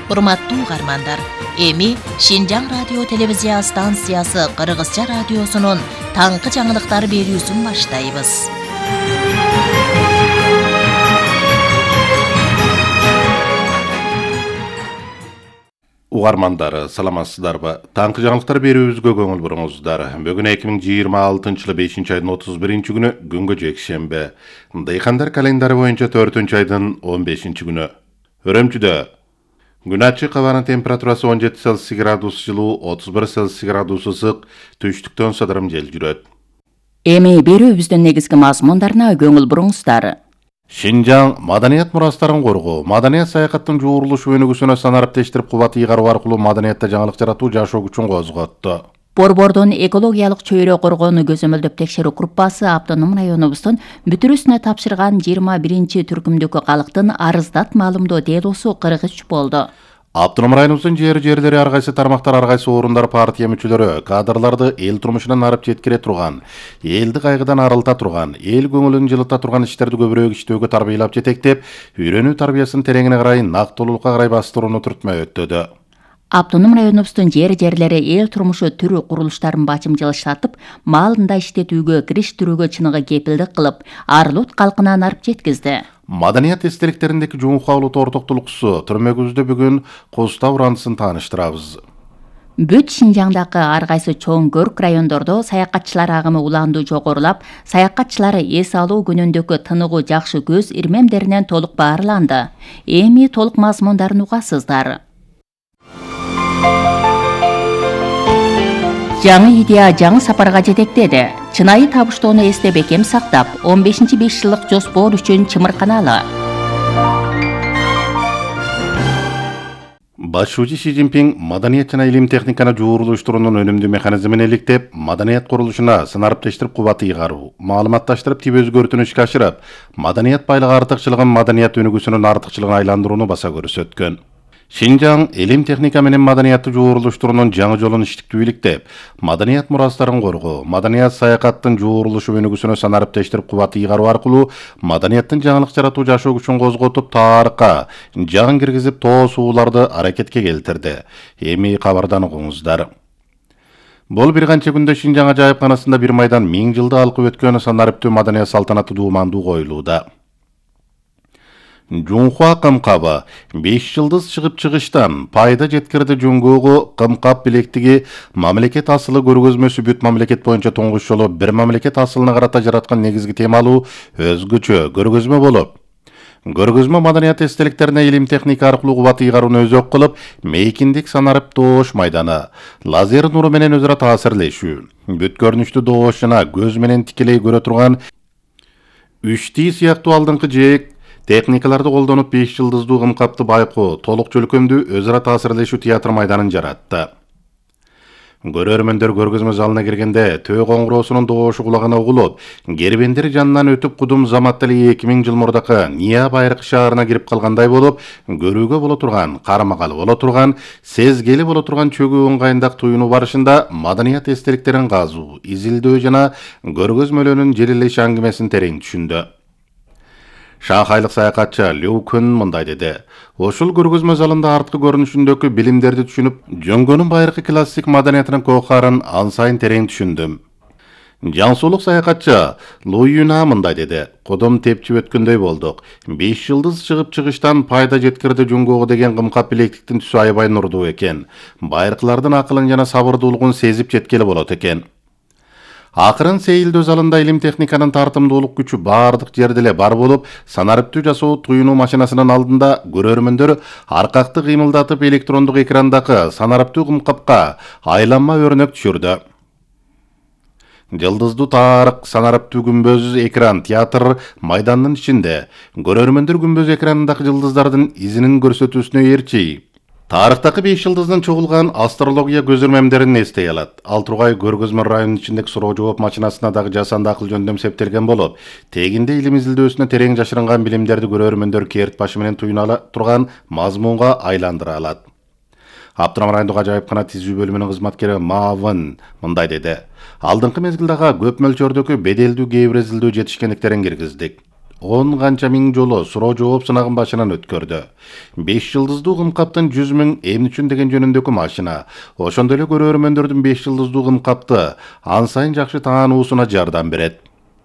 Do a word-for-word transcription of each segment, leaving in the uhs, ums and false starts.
Урматтуу угармандар, эми Шинжаң радио телевизия станциясы Кыргызча радиосунун таңкы жаңылыктар берүүсүн баштайбыз. Угармандары, саламатсыздарбы? Таңкы жаңылыктар берүүбүзгө көңүл буруңуздар. Бүгүн эки миң жыйырма алтынчы жылы бешинчи айдын отуз биринчи күнү күнгө жекшемби. Дыйкандар календары боюнча төртүнчү айдын он бешинчи күнү. Өрөмчүдө күн ачык, абанын температурасы он жети Цельсий градус жылуу, отуз бир Цельсий градус ысык, түштүктөн сыдырым жел жүрөт. Эми берүүбүздүн негизги мазмундарына көңүл буруңуздар. Шинжаң маданият мурастарын коргоо, маданият саякаттын жуурулушу өнүгүүсүнө санариптештирип кубат ыйгаруу аркылуу маданиятта жаңылык жаратуу жашоо күчүн козготту. Борбордун экологиялык чөйрө коргоону көзөмөлдөп текшерүү группасы автоном районубуздун бүтүрүүсүнө тапшырган жыйырма биринчи түркүмдүккө калктын арыздат маалымдоо делосу кырк үч болду. Автоном районубуздун жер жерлери ар кайсы тармактар, ар кайсы орундар, партия мүчөлөрү кадрларды эл турмушунан арып жеткире турган, элди кайгыдан арылта турган, эл көңүлүн жылыта турган иштерди көбүрөөк иштөөгө тарбиялап жетектеп, үйрөнүү тарбиясынын тереңине карай, нактылуулукка карай бастырууну түртмө өттөдү. Автоном районубуздун жер жерлери эл турмушу түрүү курулуштарын бачымжылыштатып, маалында иштетүүгө, кириштирүүгө чыныгы кепилдик кылып, Арлут калкынан арып жеткизди. Маданият эстеликтериндеки Жуунхва улуттук ортоктулуксу түрмөгүбүздө бүгүн Костау урансын тааныштырабыз. Бүт Шинжаңдагы ар кайсы чоң көрк райондордо саякатчылар агымы улаандуу жогорулап, саякатчылары эс алуу күнүндөгү тыныгуу жакшы көз ирмемдеринен толук баарланды. Эми толук мазмундарын угасыздар. Жаңы идея жаңы сапарга жетектеди. Чынайы табыштоону эсте бекем сактап, он бешинчи беш жылдык жоспор үчүн чымырканалы. Башчы Си Цзиньпин маданият жана илим техниканы жуурулуштуруунун өнүмдүү механизмин иликтеп, маданият курулушуна сынарыптештирип кубат ыйгаруу, маалыматташтырып тип өзгөртүүнү ишке ашырып, маданият байлыгы артыкчылыгын маданият өнүгүүсүнүн артыкчылыгына айландырууну баса көрсөткөн. Шинжаң илим техника менен маданиятты жуурулуштуруунун жаңы жолун иштиктүү иликтеп, маданият мурастарын коргоо, маданият саякаттын жуурулушу өнүгүүсүнө санариптештирип кубат ыйгаруу аркылуу маданияттын жаңылык жаратуу жашоо күчүн козготуп, тарыхка жан киргизип, тоо сууларды аракетке келтирди. Эми кабардан угуңуздар. Бул бир канча күндө Шинжаң ажайыпканасында бир майдан миң жылды алкып өткөн санариптүү маданият салтанаты дуумандуу коюлууда. Жуунхва кымкабы беш жылдыз чыгып чыгыштан пайда жеткирди жунгоого кымкап билектиги мамлекет асылы көргөзмөсү бүт мамлекет боюнча тоңгуч жолу бир мамлекет асылына карата жараткан негизги темалуу өзгөчө көргөзмө болуп, көргөзмө маданият эстеликтерине илим техника аркылуу кубат ыйгарууну өзөк кылып, мейкиндик санарып доош майданы, лазер нуру менен өзара таасирлешүү, бүт көрүнүштү доош жана көз менен тикелей көрө турган үч Д сыяктуу алдыңкы жээк техникаларды колдонуп беш жылдыздуу кымкапты байкоо, толук жөлкөмдүү өзара таасирлешүү театр майданын жаратты. Көрөрмөндөр көргөзмө залына киргенде төө коңгуроосунун доошу кулагына угулуп, кербендер жанынан өтүп кудум заматтали эки миң жыл мурдакы Ния байракы шаарына кирип калгандай болуп, көрүүгө боло турган, кармагалы боло турган, сезгели боло турган чөгүү ыңгайындак туюнуу барышында маданият эстеликтерин казуу, изилдөө жана көргөзмөлөрүнүн желелеш аңгимесин терең түшүндү. Шанхайлык саякатчы Лю Күн мындай деди. Ошол көргөзмө залында арткы көрүнүшүндөгү билимдерди түшүнүп, жөнгөнүн байыркы классик маданиятынын коохарын ан сайын терең түшүндүм. Жансуулук саякатчы Лу Юна мындай деди. Кодом тепчип өткөндөй болдук. беш жылдыз чыгып чыгыштан пайда жеткирди жунгоого деген кымкап билектиктин түсү аябай нурдуу экен. Байыркылардын акылын жана сабырдуулугун сезип жеткели болот экен. Акырын сейилдөө залында илим техниканын тартымдуулук күчү бардык жерде эле бар болуп, санариптүү жасоо туюнуу машинасынын алдында көрөрмөндөр аркакты кыймылдатып электрондук экрандагы санариптүү кымкапка айланма өрнөк түшүрдү. Жылдыздуу тарык санариптүү күмбөз экран театр майданынын ичинде көрөрмөндөр күмбөз экранындагы жылдыздардын изинин көрсөтүүсүнө ээрчи тарыхтагы беш жылдыздын чогулган астрология көзөрмөмдерин эстей алат. Ал тургай көргөзмө районунун ичиндеги суроо жооп машинасына дагы жасанды акыл жөндөм септелген болуп, тегинде илим изилдөөсүнө терең жашырынган билимдерди көрөрмөндөр керт башы менен туюна турган мазмунга айландыра алат. Автоном райондук ажайыпкана тизүү бөлүмүнүн кызматкери Маавын мындай деди. Алдыңкы мезгилдеги көп мөлчөрдөгү беделдүү кээ бир изилдөө жетишкендиктерин киргиздик. он канча миң жолу суроо жооп сынагын башынан өткөрдү. беш жылдыздуу кымкаптын жүз миң эмне үчүн деген жөнүндөгү машина, ошондой эле көрөрмөндөрдүн беш жылдыздуу кымкапты ан сайын жакшы таануусуна жардам берет.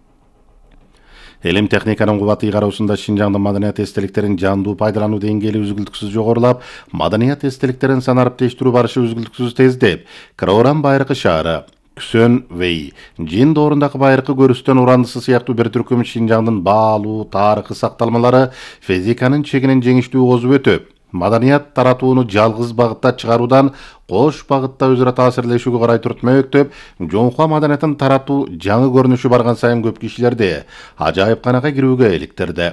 Элим техниканын кубаты кароосунда Шинжаңдын маданият эстеликтерин жандуу пайдалануу деңгээли үзгүлтүксүз жогорулап, маданият эстеликтерин санариптештирүү барышы үзгүлтүксүз тездеп, Кырауран байыркы шаары, Күсөн Вей, Жин доорундагы байыркы көрүстөн урандысы сыяктуу бир түркүм Шинжаңдын баалуу тарыхый сакталмалары физиканын чегинен жеңиштүү козуп өтүп, маданият таратууну жалгыз багытта чыгаруудан кош багытта өзара таасирлешүүгө карай түртмөктөп, жоңкуа маданиятын таратуу жаңы көрүнүшү барган сайын көп кишилерди ажайыпканага кирүүгө иликтирди.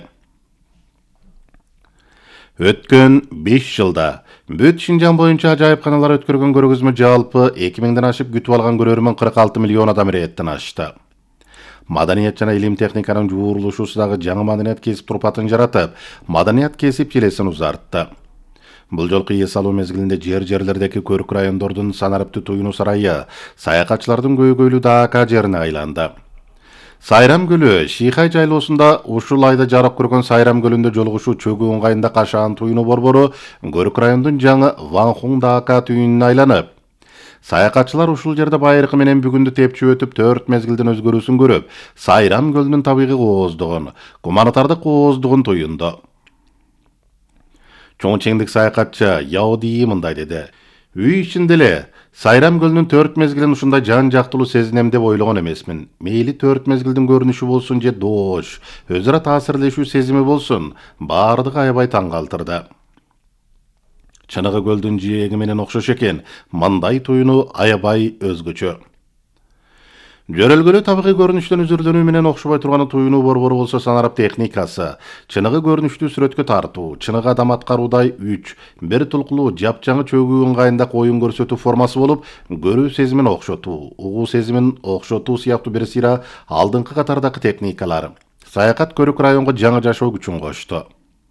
Өткөн беш жылда бүт Шинжаң боюнча ажайыпканалар өткөргөн көргөзмө жалпы эки миңден ашып күтүп алган көрөрмөн кырк алты миллион адам иреттен ашты. Маданият жана илим техниканын жуурулушусу дагы жаңы маданият кесип турпатын жаратып, маданият кесип желесин узартты. Бул жолку эс алуу мезгилинде жер-жерлердеги көрк райондордун санариптүү туюну сарайы саякатчылардын көйгөйлүү дака жерине айланды. Сайрам көлү Шихай жайлоосунда ушул айда жарык көргөн Сайрам көлүндө жолугушуу чөгүү ыңгайында кашаан туюну борбору көрк райондун жаңы Ванхун дака түйүнүнө айланып, саякатчылар ушул жерде байыркы менен бүгүндү тепчип өтүп төрт мезгилдин өзгөрүүсүн көрүп, Сайрам көлүнүн табигый кооздугун, гуманитардык кооздугун туюнду. Чоң чеңдик саякатчы Яуди мындай деди: Үй ичинде эле Сайрам көлүнүн төрт мезгилин ушундай жан жактылуу сезинем деп ойлогон эмесмин. Мейли төрт мезгилдин көрүнүшү болсун же доош, өзара таасирлешүү сезими болсун, баардыгы аябай таң калтырды. Чыныгы көлдүн жээги менен окшош экен, мындай туюну аябай өзгөчө. Жөрөлгөлүү табигый көрүнүштөн үзүрдөнүү менен окшобой турган туюну борбору болсо санарип техникасы, чыныгы көрүнүштүү сүрөткө тартуу, чыныгы адам аткаруудай үч, бир тулкулуу жапжаңы чөгүү ыңгайында коюн көрсөтүү формасы болуп, көрүү сезимин окшотуу, угуу сезимин окшотуу сыяктуу бир сыйра алдыңкы катардагы техникалар. Саякат көрүк районго жаңы жашоо күчүн кошту.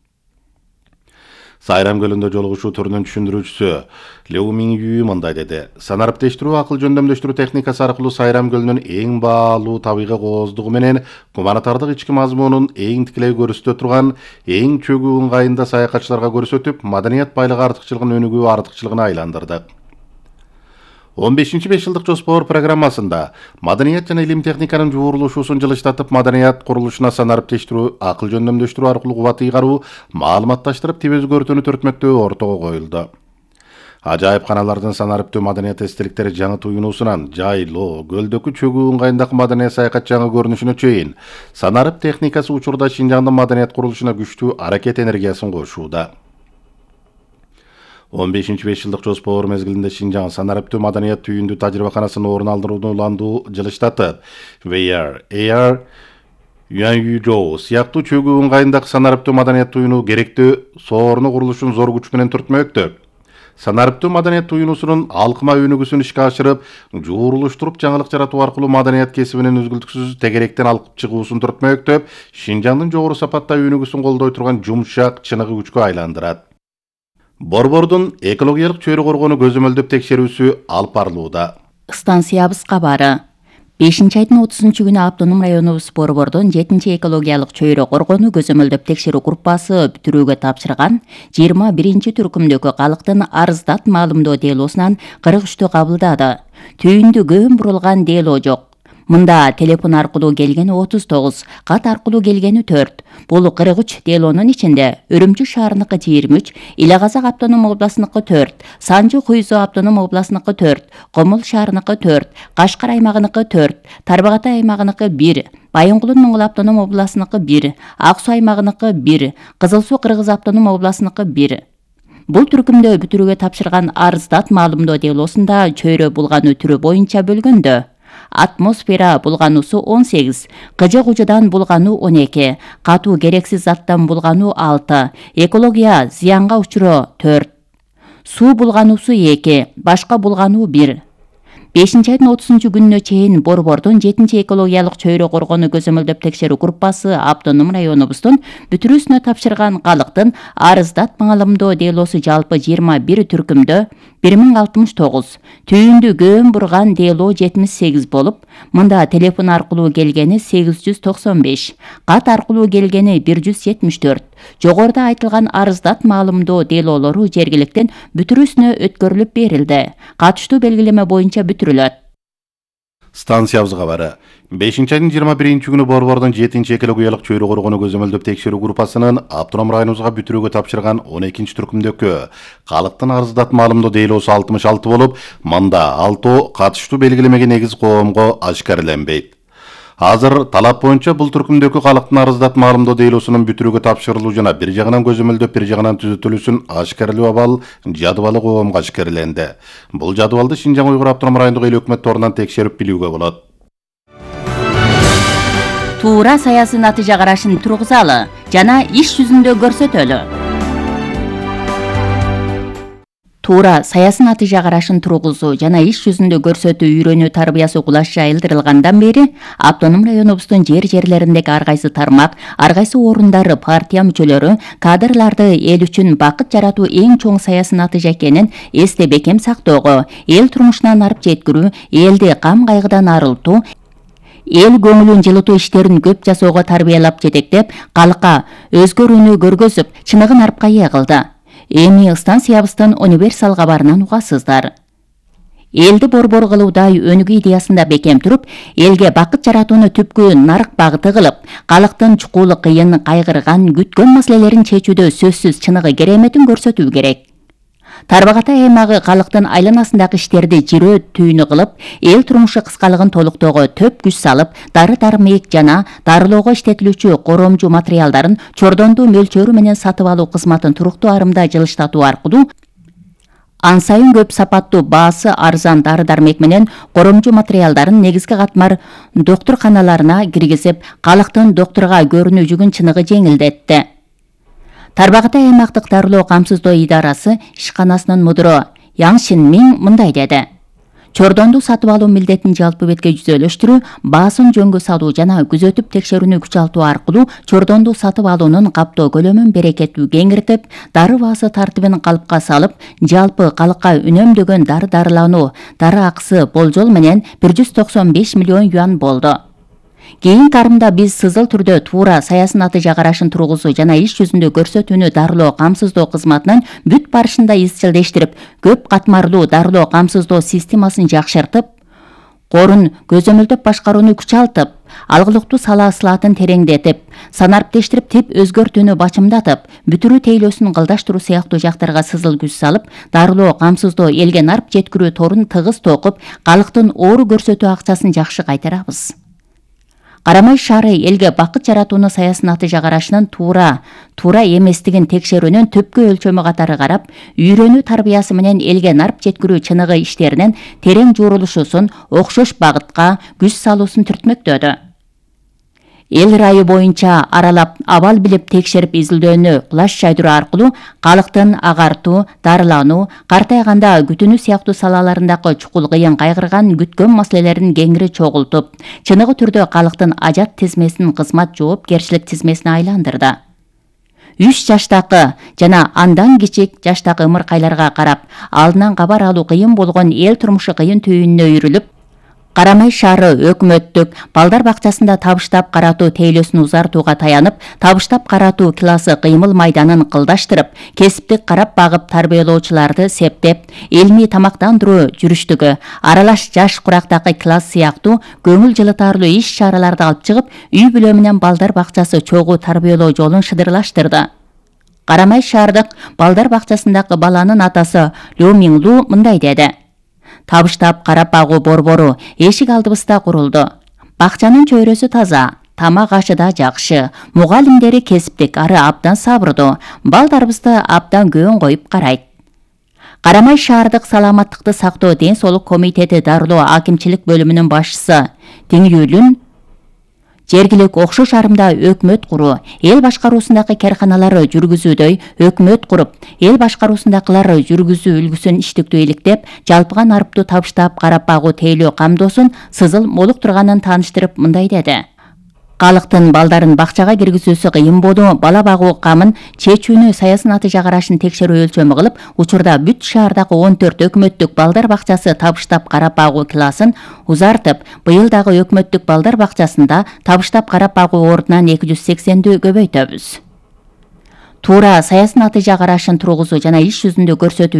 Сайрам көлүндө жолугушуу түрүнүн түшүндүрүүчүсү Леу Мингүү мындай деди: Санариптештирүү акыл жөндөмдөштүрүү техникасы аркылуу Сайрам көлүнүн эң баалуу табигый кооздугу менен гуманитардык ички мазмунун эң тикелей көрүстө турган эң чөгүү ыңгайында саякатчыларга көрсөтүп, маданият байлыгы артыкчылыгын өнүгүү артыкчылыгына айландырды. он бешинчи беш жылдык жоспор программасында маданият жана илим техниканын жуурулушуусун жылыштатып, маданият курулушуна санариптештирүү, акыл жөндөмдөштүрүү аркылуу кубат ыйгаруу, маалыматташтырып тип өзгөртүүнү төртмөктөө ортого коюлду. Ажайыпканалардын санариптүү маданият эстеликтери жаңы туюнуусунан жайлоо, көлдөгү чөгүү ыңгайындагы маданият саякат жаңы көрүнүшүнө чейин санарип техникасы учурда Шинжаңдын маданият курулушуна күчтүү аракет энергиясын кошууда. он бешинчи беш жылдык жоспор мезгилинде Шинжаң санариптүү маданият түйүндүү тажрыйбаканасын орун алдырууну уландуу жылыштатып, ви ар, эй ар, Юанюжоу сыяктуу чөгүү ыңгайындагы санариптүү маданият туюну керектүү сооруну курулушун зор күч менен түртмөктөп, санариптүү маданият туюнусунун алкыма өнүгүүсүн ишке ашырып, жуурулуштуруп жаңылык жаратуу аркылуу маданият кесибинин үзгүлтүксүз тегеректен алып чыгуусун түртмөктөп, Шинжаңдын жогору сапатта өнүгүүсүн колдой турган жумшак, чыныгы күчкө айландырат. Борбордун экологиялык чөйрө коргоону көзөмөлдөп текшерүүсү алып барылууда. Станциябыз кабары. бешинчи айдын отузунчу күнү Автоном районубуз Борбордун жетинчи экологиялык чөйрө коргоону көзөмөлдөп текшерүү группасы бүтүрүүгө тапшырган жыйырма биринчи түркүмдөгү калктын арыздат маалымдоо делосунан кырк үчтү кабылдады. Түйүндү көм бурулган дело жок. Мында телефон аркылуу келгени отуз тогуз, кат аркылуу келгени төрт. Бул кырк үч делонун ичинде Өрүмчү шаарыныкы жыйырма үч, Иле Казак автоном областыныкы төрт, Санжы Куйзо автоном областыныкы төрт, Комул шаарыныкы төрт, Кашкар аймагыныкы төрт, Тарбагатай аймагыныкы бир, Байынгулун Моңгол автоном областыныкы бир, Ак Суу аймагыныкы бир, Кызыл Суу Кыргыз автоном областыныкы бир. Бул түркүмдө бүтүрүүгө тапшырган арыздат маалымдоо делосунда чөйрө булгануу түрү боюнча бөлгөндө атмосфера булгануусу он сегиз, кыжык ужудан булгануу он эки, катуу керексиз заттан булгануу алты, экология зыянга учуроо төрт, суу булгануусу эки, башка булгануу бир. бешинчи айдын отузунчу күнүнө чейин Борбордун жетинчи экологиялык чөйрө коргонуу көзөмөлдөп текшерүү группасы автоном районубуздун бүтүрүүсүнө тапшырган калктын арыздатма алымдоо делосу жалпы жыйырма бир түркүмдө бир миң алтымыш тогуз, түйүндү көөн бурган дело жетимиш сегиз болуп, мында телефон аркылуу келгени сегиз жүз токсон беш, кат аркылуу келгени бир жүз жетимиш төрт, жогоруда айтылган арыздатма алымдоо делолору жергиликтен бүтүрүүсүнө өткөрүлүп берилди. Катыштуу белгилеме боюнча бүтүрүлөт. Станциябыз кабары. бешинчи айдын жыйырма биринчи күнү Борбордун жетинчи экологиялык чөйрө коргонуу көзөмөлдөп текшерүү группасынын автоном районубузга бүтүрүүгө тапшырган он экинчи түркүмдөгкө калктын арыздатма алымдоо делосу алтымыш алты болуп, мында алтоо катыштуу белгилемеге негиз коомго ашкареленбейт. Азыр талап боюнча бул түркүмдөгкү калктын арыздатма алымдоо делосунун бүтүрүүгө тапшырылуу жана бир жагынан көзөмөлдөп, бир жагынан түзөтүлүүсүн ашкарелөө абал жадыбалы коомго ашкареленди. Бул жадыбалды Шинжаң Уйгур автоном райондук эл өкмөт торунан текшерип билүүгө болот. Туура саясий натыйжа карашын тургузалы жана иш жүзүндө көрсөтөлү. Туура саясий натыйжа карашын тургузуу жана иш жүзүндө көрсөтүү үйрөнүү тарбиясы кулаш жайылдырылгандан бери автоном районубуздун жер-жерлериндеги ар кайсы тармак, ар кайсы орундары, партия мүчөлөрү кадрларды эл үчүн бакыт жаратуу эң чоң саясий натыйжа экенин эсте бекем сактоого, эл турмушунан арып жеткирүү, элди кам кайгыдан арылтуу, эл көңүлүн жылытуу иштерин көп жасоого тарбиялап жетектеп, калкка өзгөрүүнү көргөзүп, чыныгын арпка ээ кылды. Эми станциябыздын универсал кабарынан угасыздар. Элди борбор кылуудай өнүгүү идеясында бекем туруп, элге бакыт жаратууну түпкү нарык багыты кылып, калктын чукулы кыйын, кайгырган, күткөн маселелерин чечүүдө сөзсүз чыныгы кереметин көрсөтүү керек. Тарбагата аймагы калктын айланасындагы иштерди жирөө түйүнү кылып, эл турмушу кыскалыгын толуктоого төп күч салып, дары-дармек жана дарылоого иштетилүүчү коромжу материалдарын чордондуу мөлчөрү менен сатып алуу кызматын туруктуу арымда жылыштатуу аркылуу ан сайын көп сапаттуу, баасы арзан дары-дармек менен коромжу материалдарын негизги катмар доктурканаларына киргизип, калктын доктурга көрүнүү жүгүн чыныгы жеңилдетти. Тарбагата аймактык дарылоо камсыздоо идарасы ишканасынын мудуру Яң Шинмин мындай деди. Чордонду сатып алуу милдетин жалпы бетке жүзөлөштүрүү, баасын жөнгө салуу жана күзөтүп текшерүүнү күчалтуу аркылуу чордонду сатып алуунун каптоо көлөмүн берекеттүү кеңиртип, дары баасы тартибин калыпка салып, жалпы калкка үнөмдөгөн дары дарылануу дары акысы болжол менен бир жүз токсон беш миллион юан болду. Кийинки арымда биз сызыл түрдө туура саясий натыйжа карашын тургузуу жана иш жүзүндө көрсөтүүнү дарылоо камсыздоо кызматынын бүт барышында изчилдештирип, көп катмарлуу дарылоо камсыздоо системасын жакшыртып, корун көзөмөлдөп башкарууну күчалтып, алгылыктуу сала ысылатын тереңдетип, санариптештирип, тип өзгөртүүнү бачымдатып, бүтүрүү тейлөөсүн кылдаштыруу сыяктуу жактарга сызыл күч салып, дарылоо камсыздоо элге нарп жеткирүү торун тыгыз токуп, калктын оору көрсөтүү акчасын жакшы кайтарабыз. Карамай шаары элге бакыт жаратууну саясий натыйжа карашынын туура, туура эместигин текшерүүнүн түпкү өлчөмү катары карап, үйрөнүү тарбиясы менен элге нарп жеткирүү чыныгы иштеринин терең жуурулушусун, окшош багытка күч салуусун түртмөктөдү. Эл райы боюнча аралап, абал билип текшерип изилдөөнү кулаш жайдыруу аркылуу калктын агартуу, дарылануу, картайганда күтүнүү сыяктуу салаларындагы чукул кыйын кайгырган күткөн маселелерин кеңири чогултуп, чыныгы түрдө калктын ажат тизмесин кызмат жоопкерчилик тизмесине айландырды. үч жаштагы жана андан кичик жаштагы ымыркайларга карап, алдынан кабар алуу кыйын болгон эл турмушу кыйын түйүнүнө үйрүлүп, Карамай шаары өкмөттүк балдар бакчасында табыштап каратуу тейлөөсүн узартууга таянып, табыштап каратуу классы кыймыл майданын кылдаштырып, кесиптик карап багып тарбиялоочуларды септеп, илмий тамактандыруу жүрүштүгү, аралаш жаш курактагы класс сыяктуу көңүл жылытарлуу иш чараларды алып чыгып, үй бүлө менен балдар бакчасы чогуу тарбиялоо жолун шыдырлаштырды. Карамай шаардык балдар бакчасындагы баланын атасы Лю Минглу мындай деди. Табыштап карап багуу борбору эшик алдыбызда курулду. Бакчанын чөйрөсү таза, тамак ашы да жакшы, мугалимдери кесиптик, ары абдан сабырдуу, балдарыбызды абдан көөн коюп карайт. Карамай шаардык саламаттыкты сактоо ден соолук комитети дарылоо акимчилик бөлүмүнүн башчысы Теңирүүлүн Жергилик окшош арымда өкмөт куруу, эл башкаруусундагы карканалары жүргүзүүдөй өкмөт куруп, эл башкаруусундагылар жүргүзүү үлгүсүн иштиктүү иликтеп, жалпыган арыптуу табыштап карап багуу тейлөө камдоосун Сызыл молуктурганын тааныштырып мындай деди. Калыктын балдарын бакчага киргизүүсү кыйын болуу, бала багуу камын чечүүнү саясий натыйжа карашын текшерүү өлчөмү кылып, учурда бүт шаардагы он төрт өкмөттүк балдар бакчасы табыштап карап багуу классын узартып, быйыл дагы өкмөттүк балдар бакчасында табыштап карап багуу ордунан эки жүз сексендүү көбөйтөбүз. Туура саясий натыйжа карашын тургузуу жана иш жүзүндө көрсөтүү